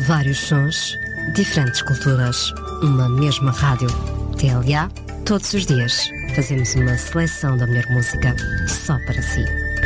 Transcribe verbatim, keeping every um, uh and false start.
Vários sons, diferentes culturas, uma mesma rádio. T L A, todos os dias, fazemos uma seleção da melhor música só para si.